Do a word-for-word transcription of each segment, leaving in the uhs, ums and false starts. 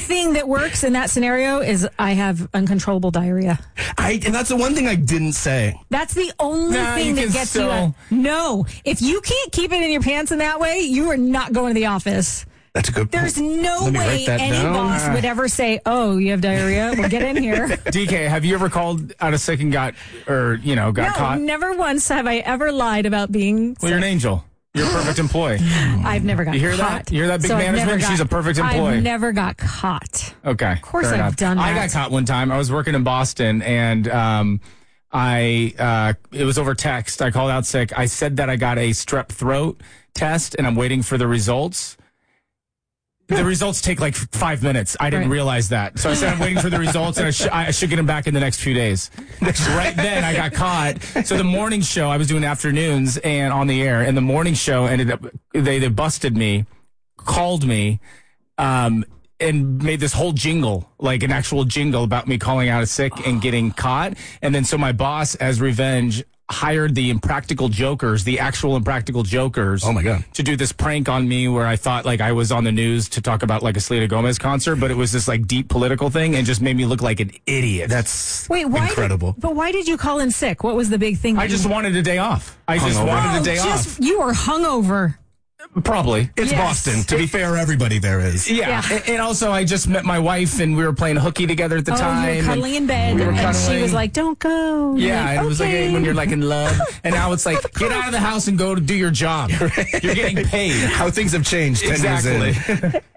thing that works in that scenario is I have uncontrollable diarrhea. I and that's the one thing I didn't say. That's the only Nah, thing you that can gets still- you out. No. If you can't keep it in your pants in that way, you are not going to the office. That's a good point. There's no Let me way write that any down. boss would ever say, oh, you have diarrhea? Well, get in here. D K, have you ever called out of sick and got, or, you know, got No, caught? never once have I ever lied about being Well, you're an sick. angel. You're a perfect employee. I've never got You hear caught. that? You hear that big So I've management? never got- She's a perfect employee. I've never got caught. Okay. Of course I've done I that. got caught one time. I was working in Boston, and um, I uh, it was over text. I called out sick. I said that I got a strep throat test, and I'm waiting for the results. The results take like five minutes. I didn't Right. realize that. So I said I'm waiting for the results, and I, sh- I should get them back in the next few days. Right then, I got caught. So the morning show, I was doing afternoons and on the air, and the morning show ended up, they, they busted me, called me, um, and made this whole jingle, like an actual jingle about me calling out a sick and getting caught. And then so my boss, as revenge, hired the Impractical Jokers, the actual Impractical Jokers. Oh, my God. To do this prank on me where I thought like I was on the news to talk about like a Selena Gomez concert, but it was this like deep political thing and just made me look like an idiot. That's Wait, why incredible. Did, but why did you call in sick? What was the big thing? I that just you, wanted a day off. I just Hungover. wanted Oh, a day just, off. You were hungover. Probably. It's Yes. Boston. To be fair, everybody there is. Yeah. Yeah. And, and also I just met my wife and we were playing hooky together at the Oh, time. you were cuddling in bed, we were and she cuddling. was like, "Don't go." You're Yeah, like, and it was like "Okay." hey, when you're like in love, and now it's like get out of the house and go to do your job. You're getting paid. How things have changed ten Exactly. years in.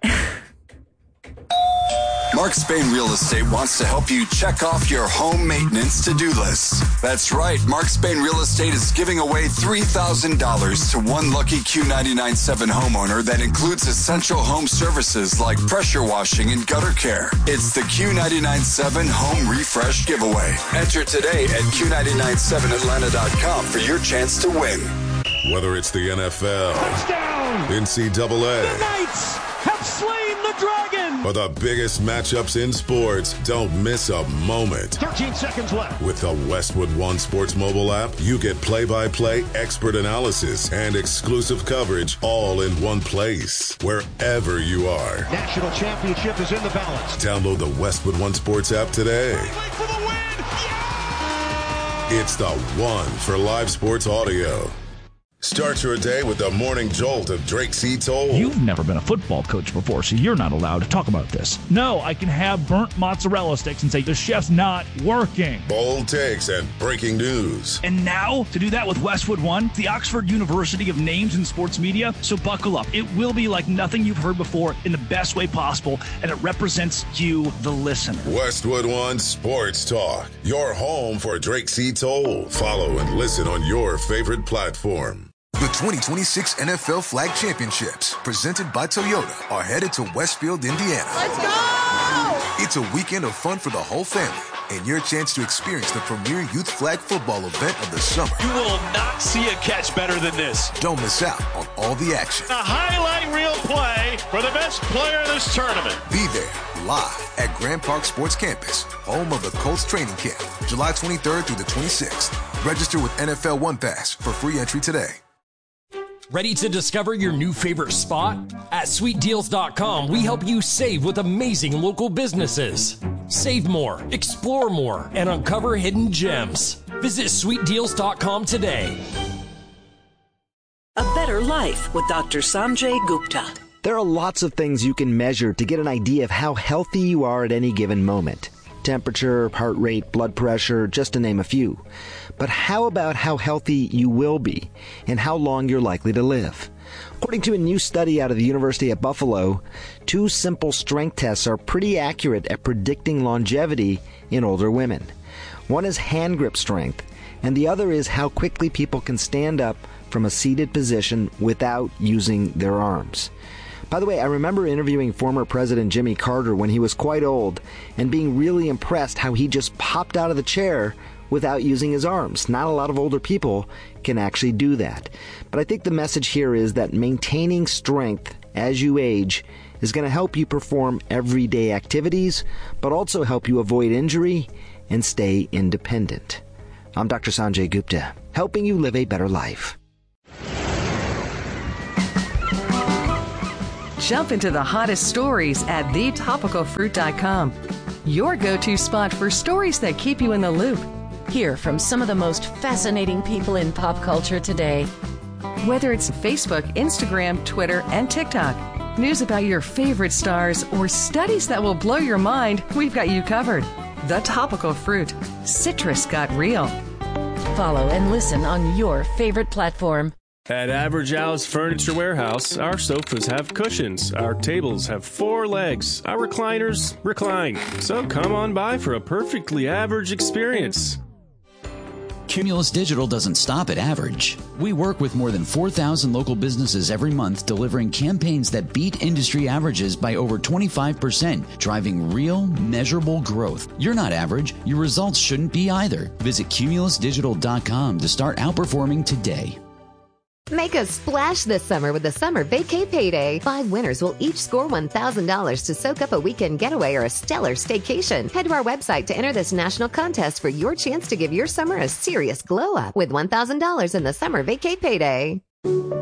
Mark Spain Real Estate wants to help you check off your home maintenance to-do list. That's right. Mark Spain Real Estate is giving away three thousand dollars to one lucky Q ninety-nine point seven homeowner that includes essential home services like pressure washing and gutter care. It's the Q ninety-nine point seven Home Refresh Giveaway. Enter today at Q nine nine seven Atlanta dot com for your chance to win. Whether it's the N F L, Touchdown! N C double A, The Knights have slain the dragon! or the biggest matchups in sports, don't miss a moment. thirteen seconds left. With the Westwood One Sports mobile app, you get play-by-play expert analysis and exclusive coverage all in one place, wherever you are. National championship is in the balance. Download the Westwood One Sports app today. Wait for the win! It's the one for live sports audio. Start your day with the morning jolt of Drake C. Toll. You've never been a football coach before, so you're not allowed to talk about this. No, I can have burnt mozzarella sticks and say the chef's not working. Bold takes and breaking news. And now, to do that with Westwood One, the Oxford University of names in sports media, so buckle up. It will be like nothing you've heard before in the best way possible, and it represents you, the listener. Westwood One Sports Talk, your home for Drake C. Toll. Follow and listen on your favorite platform. The twenty twenty-six N F L Flag Championships, presented by Toyota, are headed to Westfield, Indiana. Let's go! It's a weekend of fun for the whole family and your chance to experience the premier youth flag football event of the summer. You will not see a catch better than this. Don't miss out on all the action. A highlight reel play for the best player in this tournament. Be there live at Grand Park Sports Campus, home of the Colts training camp, July twenty-third through the twenty-sixth. Register with N F L One Pass for free entry today. Ready to discover your new favorite spot? At sweet deals dot com, we help you save with amazing local businesses. Save more, explore more, and uncover hidden gems. Visit sweet deals dot com today. A better life with Doctor Sanjay Gupta. There are lots of things you can measure to get an idea of how healthy you are at any given moment. Temperature, heart rate, blood pressure, just to name a few. But how about how healthy you will be and how long you're likely to live? According to a new study out of the University of Buffalo, two simple strength tests are pretty accurate at predicting longevity in older women. One is hand grip strength, and the other is how quickly people can stand up from a seated position without using their arms. By the way, I remember interviewing former President Jimmy Carter when he was quite old and being really impressed how he just popped out of the chair without using his arms. Not a lot of older people can actually do that. But I think the message here is that maintaining strength as you age is going to help you perform everyday activities, but also help you avoid injury and stay independent. I'm Doctor Sanjay Gupta, helping you live a better life. Jump into the hottest stories at the topical fruit dot com. Your go-to spot for stories that keep you in the loop. Hear from some of the most fascinating people in pop culture today. Whether it's Facebook, Instagram, Twitter, and TikTok, news about your favorite stars, or studies that will blow your mind, we've got you covered. The Topical Fruit. Citrus got real. Follow and listen on your favorite platform. At Average Al's Furniture Warehouse, our sofas have cushions, our tables have four legs, our recliners recline. So come on by for a perfectly average experience. Cumulus Digital doesn't stop at average. We work with more than four thousand local businesses every month, delivering campaigns that beat industry averages by over twenty-five percent, driving real, measurable growth. You're not average. Your results shouldn't be either. Visit cumulus digital dot com to start outperforming today. Make a splash this summer with the Summer Vacay Payday. Five winners will each score one thousand dollars to soak up a weekend getaway or a stellar staycation. Head to our website to enter this national contest for your chance to give your summer a serious glow up with one thousand dollars in the Summer Vacay Payday.